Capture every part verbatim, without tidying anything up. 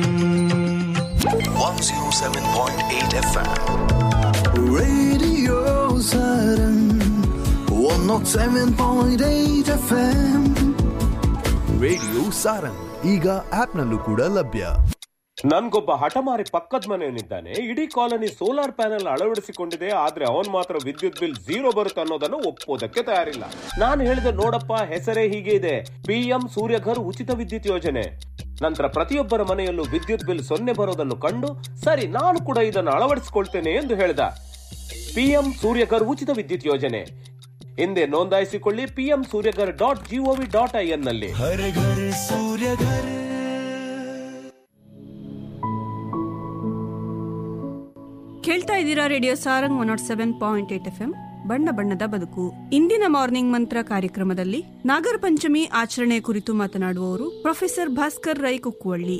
One zero seven point eight F M Radio Saturn one not seven point eight F M. Radio Sarang ಈಗ ಆಪ್ನಲ್ಲೂ ಕೂಡ ಲಭ್ಯ. ನನ್ಗೊಬ್ಬ ಹಠಮಾರಿ ಪಕ್ಕದ ಮನೆಯವನಿದ್ದಾನೆ. ಇಡೀ colony solar panel ಅಳವಡಿಸಿಕೊಂಡಿದೆ, ಆದ್ರೆ ಅವನ್ ಮಾತ್ರ ವಿದ್ಯುತ್ ಬಿಲ್ ಝೀರೋ ಬರುತ್ತೆ ಅನ್ನೋದನ್ನು ಒಪ್ಪೋದಕ್ಕೆ ತಯಾರಿಲ್ಲ. ನಾನು ಹೇಳಿದೆ, ನೋಡಪ್ಪ, ಹೆಸರೇ ಹೀಗೆ ಇದೆ, ಪಿಎಂ ಸೂರ್ಯಘರ್ ಉಚಿತ ವಿದ್ಯುತ್ ಯೋಜನೆ. ನಂತರ ಪ್ರತಿಯೊಬ್ಬರ ಮನೆಯಲ್ಲೂ ವಿದ್ಯುತ್ ಬಿಲ್ ಸೊನ್ನೆ ಬರೋದನ್ನು ಕಂಡು, ಸರಿ ನಾನು ಕೂಡ ಇದನ್ನು ಅಳವಡಿಸಿಕೊಳ್ತೇನೆ ಎಂದು ಹೇಳಿದ. ಪಿಎಂ ಸೂರ್ಯಘರ್ ಉಚಿತ ವಿದ್ಯುತ್ ಯೋಜನೆ ಹಿಂದೆ ನೋಂದಾಯಿಸಿಕೊಳ್ಳಿ PM Surya Ghar dot gov dot I N ನಲ್ಲಿ. ಕೇಳ್ತಾ ಇದ್ದೀರಾ radio Sarang one not seven point eight F M ಬಣ್ಣ ಬಣ್ಣದ ಬದುಕು. ಇಂದಿನ ಮಾರ್ನಿಂಗ್ ಮಂತ್ರ ಕಾರ್ಯಕ್ರಮದಲ್ಲಿ ನಾಗರ ಪಂಚಮಿ ಆಚರಣೆ ಕುರಿತು ಮಾತನಾಡುವವರು ಪ್ರೊಫೆಸರ್ ಭಾಸ್ಕರ್ ರೈ ಕುಕ್ಕುವಳ್ಳಿ.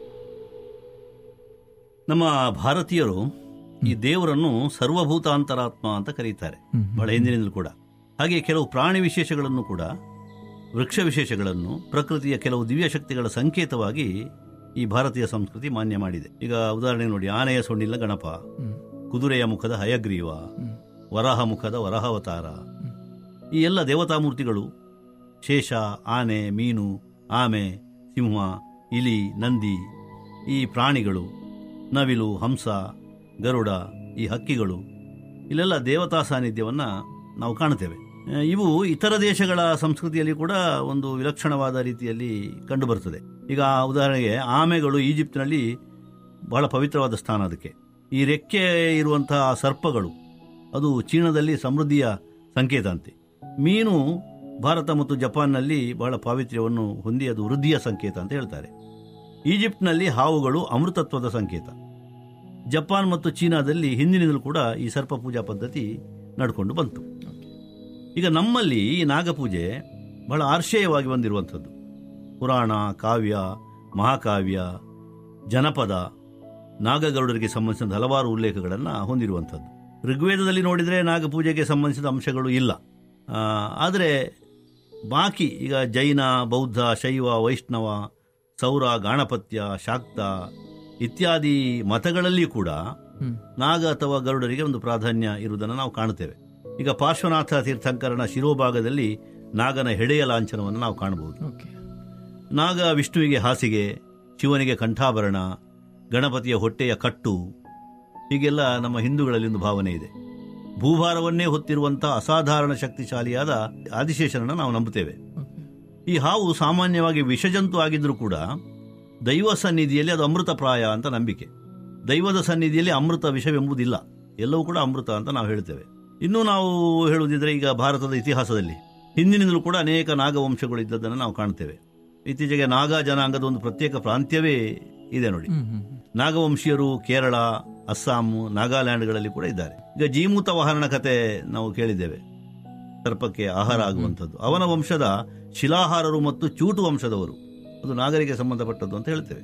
ನಮ್ಮ ಭಾರತೀಯರು ಈ ದೇವರನ್ನು ಸರ್ವಭೂತಾಂತರಾತ್ಮ ಅಂತ ಕರೀತಾರೆ, ಬಹಳ ಹಿಂದಿನಿಂದಲೂ ಕೂಡ. ಹಾಗೆ ಕೆಲವು ಪ್ರಾಣಿ ವಿಶೇಷಗಳನ್ನು ಕೂಡ, ವೃಕ್ಷ ವಿಶೇಷಗಳನ್ನು, ಪ್ರಕೃತಿಯ ಕೆಲವು ದಿವ್ಯ ಶಕ್ತಿಗಳ ಸಂಕೇತವಾಗಿ ಈ ಭಾರತೀಯ ಸಂಸ್ಕೃತಿ ಮಾನ್ಯ ಮಾಡಿದೆ. ಈಗ ಉದಾಹರಣೆ ನೋಡಿ, ಆನೆಯ ಸೊಂಡಿಲ ಗಣಪ, ಕುದುರೆಯ ಮುಖದ ಹಯಗ್ರೀವ, ವರಾಹ ಮುಖದ ವರಾಹಾವತಾರ, ಈ ಎಲ್ಲ ದೇವತಾಮೂರ್ತಿಗಳು ಶೇಷ, ಆನೆ, ಮೀನು, ಆಮೆ, ಸಿಂಹ, ಇಲಿ, ನಂದಿ, ಈ ಪ್ರಾಣಿಗಳು, ನವಿಲು, ಹಂಸ, ಗರುಡ, ಈ ಹಕ್ಕಿಗಳು, ಇಲ್ಲೆಲ್ಲ ದೇವತಾ ಸಾನ್ನಿಧ್ಯವನ್ನು ನಾವು ಕಾಣುತ್ತೇವೆ. ಇವು ಇತರ ದೇಶಗಳ ಸಂಸ್ಕೃತಿಯಲ್ಲಿ ಕೂಡ ಒಂದು ವಿಲಕ್ಷಣವಾದ ರೀತಿಯಲ್ಲಿ ಕಂಡುಬರುತ್ತದೆ. ಈಗ ಉದಾಹರಣೆಗೆ ಆಮೆಗಳು ಈಜಿಪ್ಟ್ನಲ್ಲಿ ಬಹಳ ಪವಿತ್ರವಾದ ಸ್ಥಾನ ಅದಕ್ಕೆ. ಈ ರೆಕ್ಕೆ ಇರುವಂತಹ ಸರ್ಪಗಳು ಅದು ಚೀನಾದಲ್ಲಿ ಸಮೃದ್ಧಿಯ ಸಂಕೇತ ಅಂತೆ. ಮೀನು ಭಾರತ ಮತ್ತು ಜಪಾನ್ನಲ್ಲಿ ಬಹಳ ಪಾವಿತ್ರ್ಯವನ್ನು ಹೊಂದಿ ಅದು ವೃದ್ಧಿಯ ಸಂಕೇತ ಅಂತ ಹೇಳ್ತಾರೆ. ಈಜಿಪ್ಟ್ನಲ್ಲಿ ಹಾವುಗಳು ಅಮೃತತ್ವದ ಸಂಕೇತ. ಜಪಾನ್ ಮತ್ತು ಚೀನಾದಲ್ಲಿ ಹಿಂದಿನಿಂದಲೂ ಕೂಡ ಈ ಸರ್ಪ ಪೂಜಾ ಪದ್ಧತಿ ನಡ್ಕೊಂಡು ಬಂತು. ಈಗ ನಮ್ಮಲ್ಲಿ ಈ ನಾಗಪೂಜೆ ಬಹಳ ಆರ್ಷೇಯವಾಗಿ ಬಂದಿರುವಂಥದ್ದು. ಪುರಾಣ, ಕಾವ್ಯ, ಮಹಾಕಾವ್ಯ, ಜನಪದ, ನಾಗಗರುಡರಿಗೆ ಸಂಬಂಧಿಸಿದ ಹಲವಾರು ಉಲ್ಲೇಖಗಳನ್ನು ಹೊಂದಿರುವಂಥದ್ದು. ಋಗ್ವೇದದಲ್ಲಿ ನೋಡಿದರೆ ನಾಗಪೂಜೆಗೆ ಸಂಬಂಧಿಸಿದ ಅಂಶಗಳು ಇಲ್ಲ. ಆದರೆ ಬಾಕಿ ಈಗ ಜೈನ, ಬೌದ್ಧ, ಶೈವ, ವೈಷ್ಣವ, ಸೌರ, ಗಾಣಪತ್ಯ, ಶಾಕ್ತ ಇತ್ಯಾದಿ ಮತಗಳಲ್ಲಿ ಕೂಡ ನಾಗ ಅಥವಾ ಗರುಡರಿಗೆ ಒಂದು ಪ್ರಾಧಾನ್ಯ ಇರುವುದನ್ನು ನಾವು ಕಾಣುತ್ತೇವೆ. ಈಗ ಪಾರ್ಶ್ವನಾಥ ತೀರ್ಥಂಕರನ ಶಿರೋಭಾಗದಲ್ಲಿ ನಾಗನ ಹೆಡೆಯ ಲಾಂಛನವನ್ನು ನಾವು ಕಾಣಬಹುದು. ನಾಗ ವಿಷ್ಣುವಿಗೆ ಹಾಸಿಗೆ, ಶಿವನಿಗೆ ಕಂಠಾಭರಣ, ಗಣಪತಿಯ ಹೊಟ್ಟೆಯ ಕಟ್ಟು, ಹೀಗೆಲ್ಲ ನಮ್ಮ ಹಿಂದೂಗಳಲ್ಲಿ ಒಂದು ಭಾವನೆ ಇದೆ. ಭೂಭಾರವನ್ನೇ ಹೊತ್ತಿರುವಂಥ ಅಸಾಧಾರಣ ಶಕ್ತಿಶಾಲಿಯಾದ ಆದಿಶೇಷನನ್ನು ನಾವು ನಂಬುತ್ತೇವೆ. ಈ ಹಾವು ಸಾಮಾನ್ಯವಾಗಿ ವಿಷಜಂತು ಆಗಿದ್ರೂ ಕೂಡ ದೈವ ಸನ್ನಿಧಿಯಲ್ಲಿ ಅದು ಅಮೃತಪ್ರಾಯ ಅಂತ ನಂಬಿಕೆ. ದೈವದ ಸನ್ನಿಧಿಯಲ್ಲಿ ಅಮೃತ ವಿಷವೆಂಬುದಿಲ್ಲ, ಎಲ್ಲವೂ ಕೂಡ ಅಮೃತ ಅಂತ ನಾವು ಹೇಳ್ತೇವೆ. ಇನ್ನೂ ನಾವು ಹೇಳುವುದಿದ್ರೆ, ಈಗ ಭಾರತದ ಇತಿಹಾಸದಲ್ಲಿ ಹಿಂದಿನಿಂದಲೂ ಕೂಡ ಅನೇಕ ನಾಗವಂಶಗಳು ಇದ್ದದ್ದನ್ನು ನಾವು ಕಾಣ್ತೇವೆ. ಇತ್ತೀಚೆಗೆ ನಾಗ ಜನಾಂಗದ ಒಂದು ಪ್ರತ್ಯೇಕ ಪ್ರಾಂತ್ಯವೇ ಇದೆ ನೋಡಿ. ನಾಗವಂಶೀಯರು ಕೇರಳ, ಅಸ್ಸಾಂ, ನಾಗಾಲ್ಯಾಂಡ್ಗಳಲ್ಲಿ ಕೂಡ ಇದ್ದಾರೆ. ಈಗ ಜೀಮೂತ ವಾಹನ ಕತೆ ನಾವು ಕೇಳಿದ್ದೇವೆ, ಸರ್ಪಕ್ಕೆ ಆಹಾರ ಆಗುವಂಥದ್ದು. ಅವನ ವಂಶದ ಶಿಲಾಹಾರರು ಮತ್ತು ಚೂಟು ವಂಶದವರು, ಅದು ನಾಗರಿಗೆ ಸಂಬಂಧಪಟ್ಟದ್ದು ಅಂತ ಹೇಳ್ತೇವೆ.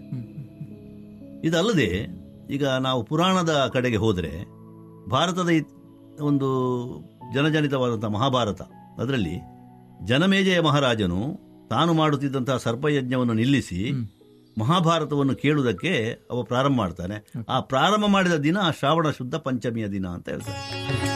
ಇದಲ್ಲದೆ ಈಗ ನಾವು ಪುರಾಣದ ಕಡೆಗೆ ಹೋದರೆ, ಭಾರತದ ಒಂದು ಜನಜನಿತವಾದಂಥ ಮಹಾಭಾರತ, ಅದರಲ್ಲಿ ಜನಮೇಜಯ ಮಹಾರಾಜನು ತಾನು ಮಾಡುತ್ತಿದ್ದಂತಹ ಸರ್ಪಯಜ್ಞವನ್ನು ನಿಲ್ಲಿಸಿ ಮಹಾಭಾರತವನ್ನು ಕೇಳುವುದಕ್ಕೆ ಅವ ಪ್ರಾರಂಭ ಮಾಡ್ತಾನೆ. ಆ ಪ್ರಾರಂಭ ಮಾಡಿದ ದಿನ ಶ್ರಾವಣ ಶುದ್ಧ ಪಂಚಮಿಯ ದಿನ ಅಂತ ಹೇಳ್ತಾರೆ.